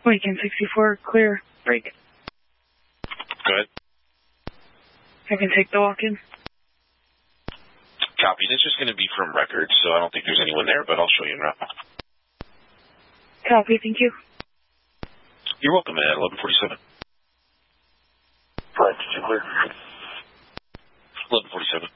Lincoln 64, clear. Break. Go ahead. I can take the walk-in. Copy. This is going to be from records, so I don't think there's anyone there, but I'll show you now. Copy, thank you. You're welcome at 1147. Right, did you clear? 1147.